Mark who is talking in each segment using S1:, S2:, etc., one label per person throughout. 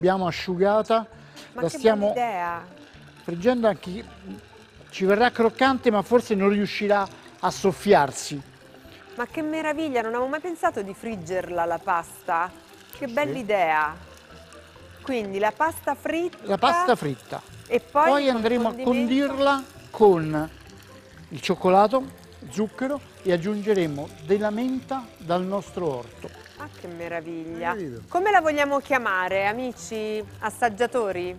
S1: L'abbiamo asciugata,
S2: Ma
S1: la
S2: che
S1: stiamo
S2: bella idea!
S1: friggendo, anche ci verrà croccante, ma forse non riuscirà a soffiarsi.
S2: Ma che meraviglia, non avevo mai pensato di friggerla la pasta. Che bella idea! Quindi la pasta fritta.
S1: La pasta fritta.
S2: E poi
S1: Andremo a condirla con il cioccolato, zucchero e aggiungeremo della menta dal nostro orto.
S2: Ah, che meraviglia! Come la vogliamo chiamare, amici assaggiatori?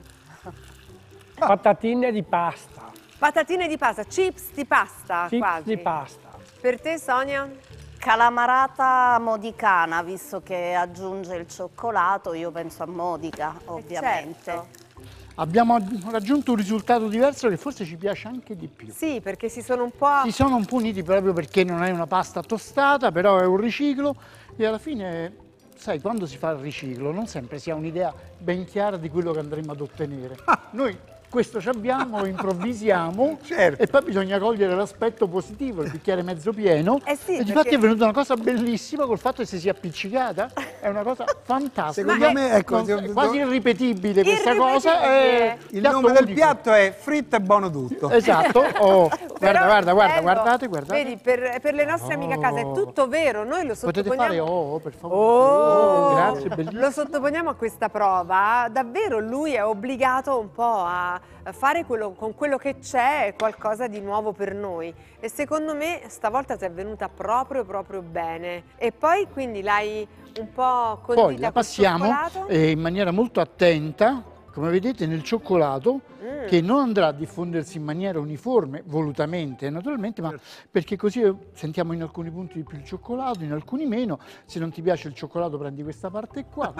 S3: Patatine di pasta.
S2: Patatine di pasta, chips di pasta
S3: Chips
S2: quasi.
S3: di pasta.
S2: Per te, Sonia?
S4: Calamarata modicana, visto che aggiunge il cioccolato, io penso a Modica, ovviamente.
S2: Certo.
S1: Abbiamo raggiunto un risultato diverso che forse ci piace anche di più.
S2: Sì, perché si sono un po'...
S1: Si sono un po' uniti proprio perché non è una pasta tostata, però è un riciclo e alla fine, sai, quando si fa il riciclo non sempre si ha un'idea ben chiara di quello che andremo ad ottenere. Noi questo ci abbiamo, lo improvvisiamo
S5: Certo.
S1: e poi bisogna cogliere l'aspetto positivo, il bicchiere mezzo pieno.
S2: Sì,
S1: e difatti è venuta una cosa bellissima col fatto che si sia appiccicata, è una cosa fantastica.
S5: Secondo me, ecco,
S1: è quasi irripetibile questa cosa.
S2: Irripetibile.
S5: il
S1: piatto
S5: nome del
S1: unico.
S5: piatto è fritto e buono tutto.
S1: Esatto. Oh,
S2: Però
S1: guarda,
S2: bello.
S1: guardate.
S2: Vedi, per le nostre amiche a casa è tutto vero, noi lo
S1: Potete
S2: sottoponiamo...
S1: fare per favore. Grazie, bellissimo.
S2: Lo sottoponiamo a questa prova, davvero lui è obbligato un po' a fare con quello che c'è qualcosa di nuovo per noi e secondo me stavolta ti è venuta proprio bene. E poi quindi l'hai un po' condita
S1: Poi la
S2: col
S1: passiamo
S2: cioccolato?
S1: in maniera molto attenta, come vedete, nel cioccolato, che non andrà a diffondersi in maniera uniforme, volutamente naturalmente, ma perché così sentiamo in alcuni punti di più il cioccolato, in alcuni meno. Se non ti piace il cioccolato prendi questa parte qua.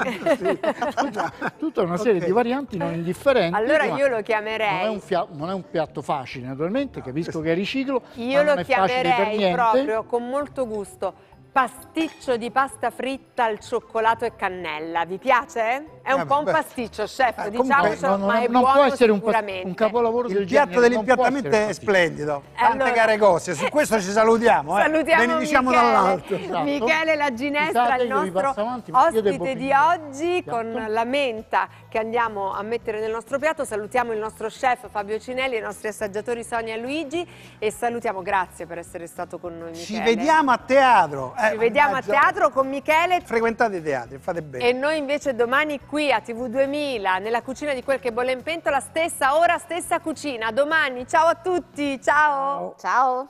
S1: Tutta una serie di varianti non indifferenti.
S2: Allora
S1: ma
S2: io lo chiamerei...
S1: non è un piatto facile, naturalmente, capisco che è riciclo,
S2: Io
S1: ma non
S2: lo
S1: è facile per
S2: chiamerei
S1: niente.
S2: proprio con molto gusto pasticcio di pasta fritta al cioccolato e cannella. Vi piace? È un po' un pasticcio, chef, diciamocelo, ma è
S1: non
S2: buono
S1: può essere
S2: sicuramente.
S1: un capolavoro del
S5: Il piatto
S1: genere,
S5: dell'impiattamento
S1: non può
S5: è
S1: essere
S5: splendido. Tante
S2: Allora-
S5: care cose. Su questo ci salutiamo.
S2: Salutiamo
S5: Benediciamo
S2: Michele.
S5: dall'alto.
S1: Esatto.
S2: Michele La Ginestra,
S1: Scusate,
S2: il
S1: io vi passo
S2: nostro
S1: avanti, ma io devo
S2: ospite di
S1: finire.
S2: oggi con la menta che andiamo a mettere nel nostro piatto. Salutiamo il nostro chef Fabio Cinelli, i nostri assaggiatori Sonia e Luigi e salutiamo, grazie per essere stato con noi Michele.
S5: Ci vediamo a teatro.
S2: Ci vediamo a teatro con Michele.
S5: Frequentate i teatri, fate bene.
S2: E noi invece domani qui a TV 2000, nella cucina di Quel che bolle in pentola, stessa ora, stessa cucina. Domani, ciao a tutti, ciao!
S4: Ciao!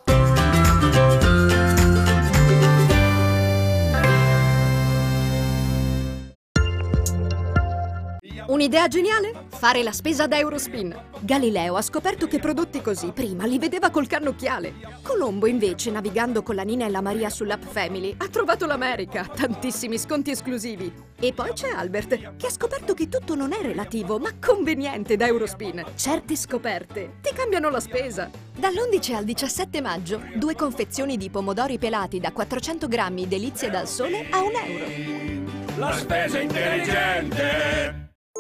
S6: Un'idea geniale? Fare la spesa da Eurospin. Galileo ha scoperto che prodotti così prima li vedeva col cannocchiale. Colombo invece, navigando con la Nina e la Maria sull'app Family, ha trovato l'America, tantissimi sconti esclusivi. E poi c'è Albert, che ha scoperto che tutto non è relativo, ma conveniente da Eurospin. Certe scoperte ti cambiano la spesa. Dall'11 al 17 maggio, 2 confezioni di pomodori pelati da 400 grammi delizie dal sole a €1.
S7: La spesa intelligente.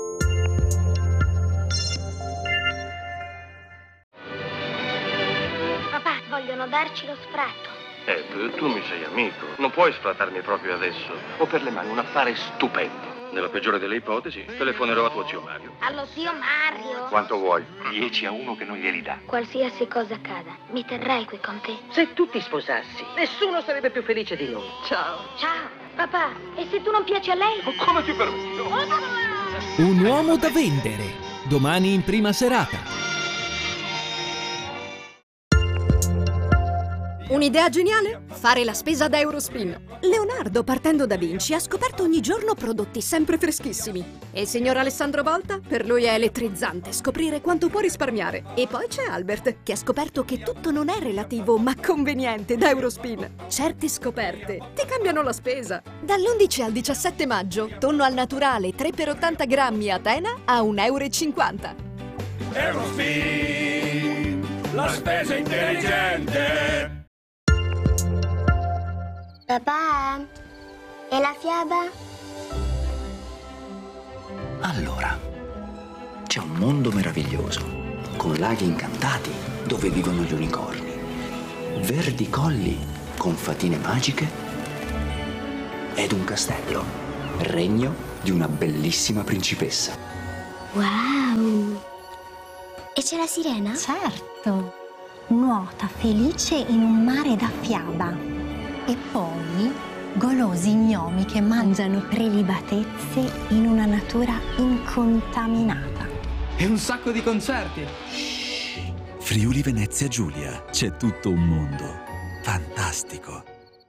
S8: Papà, vogliono darci lo sfratto.
S9: Tu mi sei amico, non puoi sfrattarmi proprio adesso. Ho per le mani un affare stupendo. Nella peggiore delle ipotesi, telefonerò a tuo zio Mario.
S8: Allo zio Mario.
S9: Quanto vuoi? 10-1 che non glieli dà.
S8: Qualsiasi cosa accada, mi terrai qui con te.
S10: Se tu ti sposassi, nessuno sarebbe più felice di noi. Ciao.
S8: Ciao. Papà, e se tu non piaci a lei?
S9: Come ti permetti?
S11: Un uomo da vendere. Domani in prima serata.
S6: Un'idea geniale? Fare la spesa da Eurospin. Leonardo, partendo da Vinci, ha scoperto ogni giorno prodotti sempre freschissimi. E il signor Alessandro Volta? Per lui è elettrizzante scoprire quanto può risparmiare. E poi c'è Albert, che ha scoperto che tutto non è relativo, ma conveniente da Eurospin. Certe scoperte ti cambiano la spesa. Dall'11 al 17 maggio, tonno al naturale 3 per 80 grammi a Atena a €1,50.
S7: Eurospin, la spesa intelligente.
S8: Papà, e la fiaba?
S12: Allora, c'è un mondo meraviglioso, con laghi incantati dove vivono gli unicorni, verdi colli con fatine magiche ed un castello, regno di una bellissima principessa.
S8: Wow! E c'è la sirena?
S3: Certo, nuota felice in un mare da fiaba. E poi golosi gnomi che mangiano prelibatezze in una natura incontaminata.
S13: E un sacco di concerti.
S14: Friuli Venezia Giulia, c'è tutto un mondo fantastico.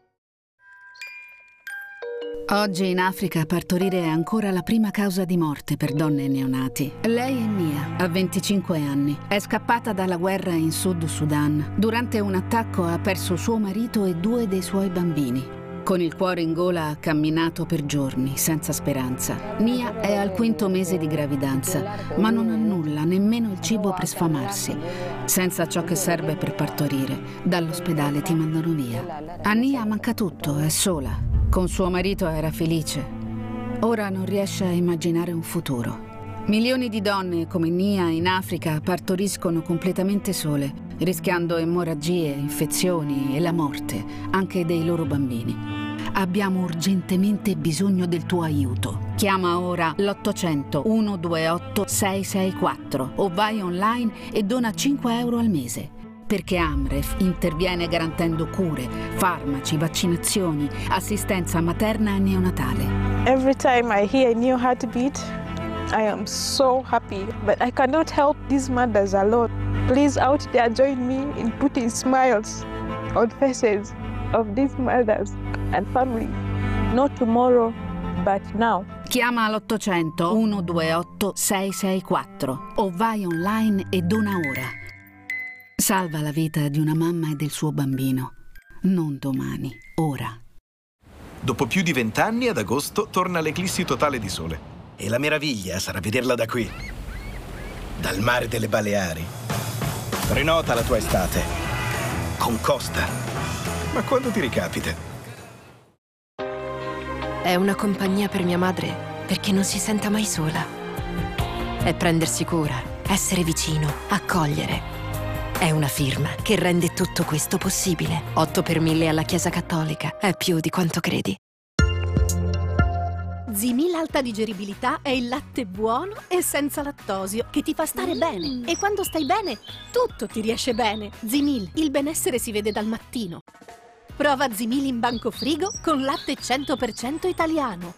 S15: Oggi in Africa partorire è ancora la prima causa di morte per donne e neonati. Lei è Nia, ha 25 anni. È scappata dalla guerra in Sud Sudan. Durante un attacco ha perso suo marito e 2 dei suoi bambini. Con il cuore in gola ha camminato per giorni, senza speranza. Nia è al 5° mese di gravidanza, ma non ha nulla, nemmeno il cibo per sfamarsi. Senza ciò che serve per partorire, dall'ospedale ti mandano via. A Nia manca tutto, è sola. Con suo marito era felice. Ora non riesce a immaginare un futuro. Milioni di donne come Nia in Africa partoriscono completamente sole, rischiando emorragie, infezioni e la morte, anche dei loro bambini. Abbiamo urgentemente bisogno del tuo aiuto. Chiama ora l'800 128 664 o vai online e dona 5 euro al mese. Perché Amref interviene garantendo cure, farmaci, vaccinazioni, assistenza materna e neonatale.
S16: Every time I hear a new heartbeat, I am so happy, but I cannot help these mothers alone. Please out there join me in putting smiles on faces of these mothers and family. Not tomorrow, but now.
S15: Chiama all'800 128 664 o vai online e dona ora. Salva la vita di una mamma e del suo bambino. Non domani, ora.
S17: Dopo più di 20 anni, ad agosto, torna l'eclissi totale di sole. E la meraviglia sarà vederla da qui, dal mare delle Baleari. Prenota la tua estate con Costa. Ma quando ti ricapita?
S18: È una compagnia per mia madre, perché non si senta mai sola. È prendersi cura, essere vicino, accogliere. È una firma che rende tutto questo possibile. 8 per 1000 alla Chiesa Cattolica. È più di quanto credi.
S6: Zimil Alta Digeribilità è il latte buono e senza lattosio che ti fa stare bene. E quando stai bene, tutto ti riesce bene. Zimil, il benessere si vede dal mattino. Prova Zimil in banco frigo con latte 100% italiano.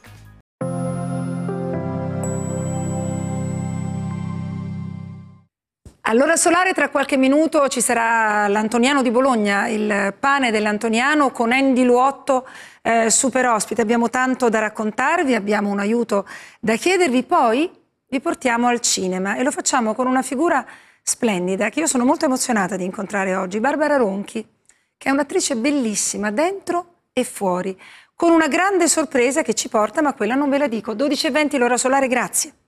S19: All'ora solare tra qualche minuto ci sarà l'Antoniano di Bologna, il pane dell'Antoniano con Andy Luotto, super ospite. Abbiamo tanto da raccontarvi, abbiamo un aiuto da chiedervi, poi vi portiamo al cinema e lo facciamo con una figura splendida che io sono molto emozionata di incontrare oggi, Barbara Ronchi, che è un'attrice bellissima dentro e fuori, con una grande sorpresa che ci porta, ma quella non ve la dico. 12:20 l'ora solare, grazie.